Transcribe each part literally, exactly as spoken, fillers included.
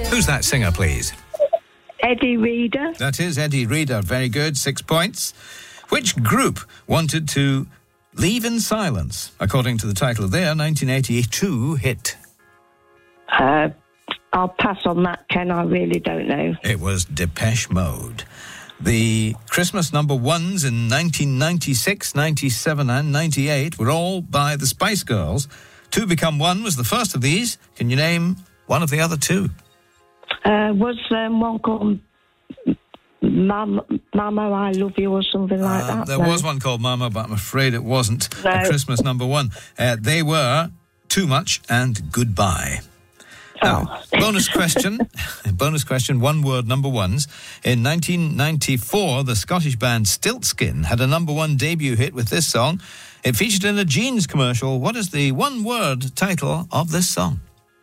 Who's that singer, please? Eddie Reader. That is Eddie Reader. Very good. Six points. Which group wanted to leave in silence, according to the title of their nineteen eighty-two hit? Uh, I'll pass on that, Ken. I really don't know. It was Depeche Mode. The Christmas number ones in nineteen ninety-six, ninety-seven and ninety-eight were all by the Spice Girls. Two Become One was the first of these. Can you name one of the other two? Uh, was um, one called Mama, Mama, I Love You or something like uh, that? There no. was one called Mama, but I'm afraid it wasn't no. a Christmas number one. Uh, they were Too Much and Goodbye. Now, oh. bonus question, bonus question, one word number ones. In nineteen ninety-four, the Scottish band Stiltskin had a number one debut hit with this song. It featured in a jeans commercial. What is the one word title of this song?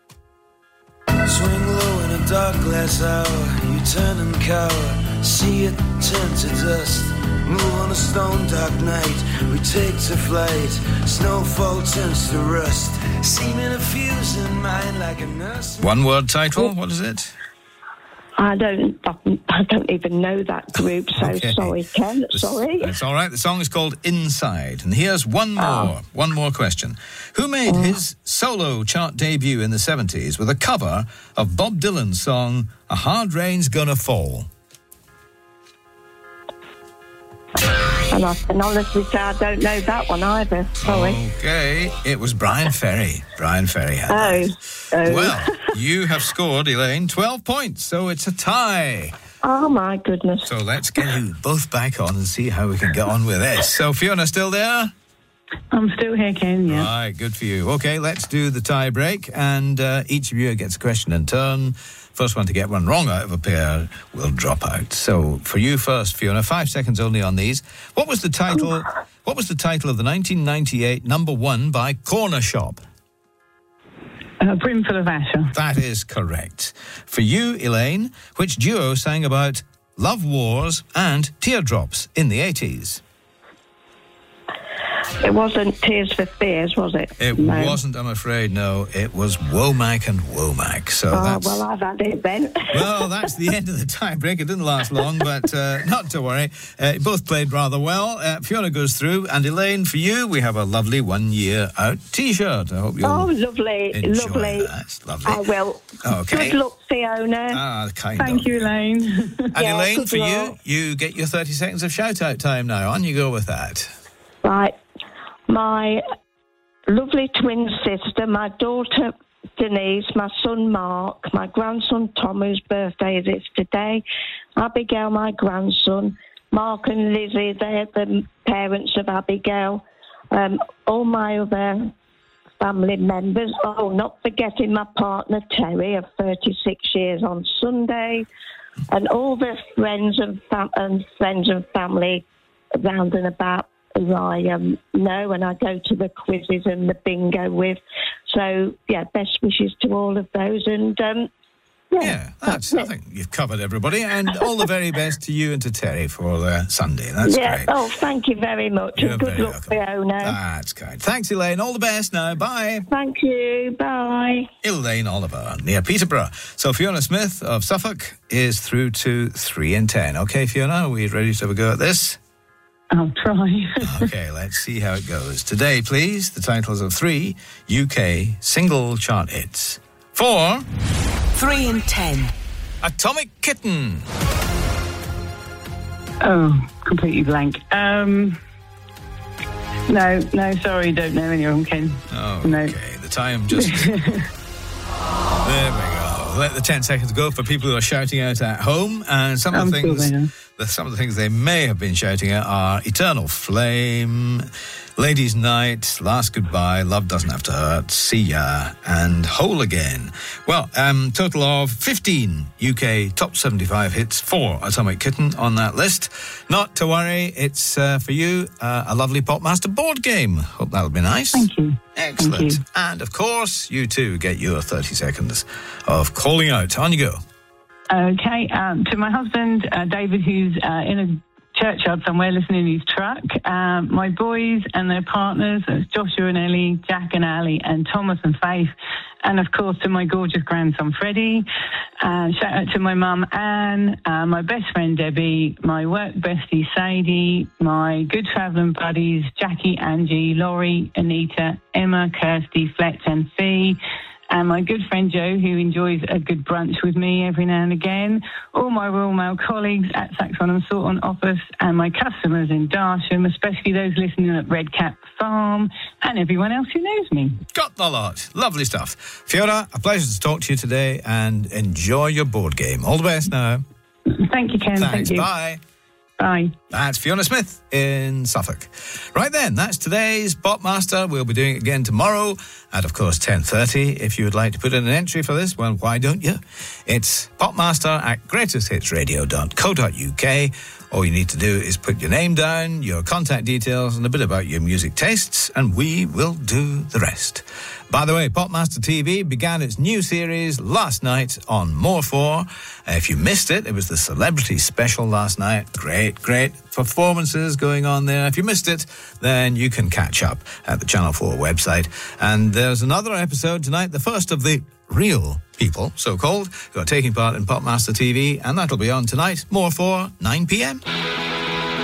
Swing low in a dark glass hour, you turn and cower, see it turn to dust. Move on a stone dark night, we take to flight, snowfall turns to rust, seeming a fuse in mind like a nurse. One word title, what is it? I don't I don't even know that group, so Okay. sorry, Ken, The- sorry. It's all right. The song is called Inside. And here's one more, Oh. one more question. Who made Oh. his solo chart debut in the seventies with a cover of Bob Dylan's song, A Hard Rain's Gonna Fall? And I can honestly say I don't know that one either, sorry. Okay, it was Brian Ferry. Brian Ferry had Oh, that. oh. Well, you have scored, Elaine, twelve points, so it's a tie. Oh, my goodness. So let's get you both back on and see how we can get on with this. So, Fiona, still there? I'm still here, Ken, yeah. Right, good for you. Okay, let's do the tie break, and uh, each of you gets a question in turn. First one to get one wrong out of a pair will drop out. So, for you first, Fiona, five seconds only on these. What was the title? What was the title of the nineteen ninety-eight number one by Corner Shop? Uh, Brimful of Asher. That is correct. For you, Elaine, which duo sang about love wars and teardrops in the eighties? It wasn't Tears for Fears, was it? It No. wasn't, I'm afraid, no. It was Womack and Womack. So Oh, that's... well, I've had it then. Well, that's the end of the tie break. It didn't last long, but uh, not to worry. Uh, you both played rather well. Uh, Fiona goes through, and Elaine, for you, we have a lovely one-year-out T-shirt. I hope you'll Oh, lovely, enjoy lovely. that. Lovely. I will. Okay. Good luck, Fiona. Ah, kind Thank of. you, Elaine. And Yeah, Elaine, good for luck. you, you get your thirty seconds of shout-out time now. On you go with that. Right. My lovely twin sister, my daughter Denise, my son Mark, my grandson Tom, whose birthday it is today, Abigail, my grandson, Mark and Lizzie, they're the parents of Abigail, um, all my other family members. Oh, not forgetting my partner Terry of thirty-six years on Sunday, and all the friends and, fam- and friends and family round and about who I um, know and I go to the quizzes and the bingo with. So, yeah, best wishes to all of those. And, um, yeah, Yeah, that's, I think you've covered everybody. And all the very best to you and to Terry for uh, Sunday. That's yeah. great. Oh, thank you very much. You're and good very luck, welcome. Fiona. That's kind. Thanks, Elaine. All the best now. Bye. Thank you. Bye. Elaine Oliver, near Peterborough. So Fiona Smith of Suffolk is through to three in ten. Okay, Fiona, are we ready to have a go at this? I'll try. Okay, let's see how it goes. Today, please, the titles of three U K single chart hits. For Three in ten. Atomic Kitten. Oh, completely blank. Um, no, no, sorry, don't know any of them, Ken. Okay, No. the time just... There we go. Let the ten seconds go for people who are shouting out at home. And some of I'm the still things... there. The, some of the things they may have been shouting at are Eternal Flame, Ladies' Night, Last Goodbye, Love Doesn't Have to Hurt, See Ya, and Whole Again. Well, um, total of fifteen U K top seventy-five hits for Atomic Kitten on that list. Not to worry, it's uh, for you uh, a lovely Popmaster board game. Hope that'll be nice. Thank you. Excellent. Thank you. And of course, you too get your thirty seconds of calling out. On you go. Okay, um, to my husband, uh, David, who's uh, in a churchyard somewhere listening in his truck. Um, my boys and their partners, that's Joshua and Ellie, Jack and Ali, and Thomas and Faith. And, of course, to my gorgeous grandson, Freddie. Uh, shout out to my mum, Anne, uh, my best friend, Debbie, my work bestie, Sadie, my good travelling buddies, Jackie, Angie, Laurie, Anita, Emma, Kirsty, Fletch, and Fee. And my good friend Joe, who enjoys a good brunch with me every now and again. All my Royal Mail colleagues at Saxon and Sawton office, and my customers in Darsham, especially those listening at Red Cap Farm, and everyone else who knows me. Got the lot. Lovely stuff. Fiona, a pleasure to talk to you today, and enjoy your board game. All the best now. Thank you, Ken. Thanks. Thank you. Bye. Bye. That's Fiona Smith in Suffolk. Right then, that's today's Popmaster. We'll be doing it again tomorrow at, of course, ten thirty. If you would like to put in an entry for this, well, why don't you? It's popmaster at greatest hits radio dot co dot uk. All you need to do is put your name down, your contact details, and a bit about your music tastes, and we will do the rest. By the way, Popmaster T V began its new series last night on More four. If you missed it, it was the Celebrity Special last night. Great, great performances going on there. If you missed it, then you can catch up at the Channel four website. And there's another episode tonight, the first of the real people, so-called, who are taking part in Popmaster T V, and that'll be on tonight, More four, nine p.m.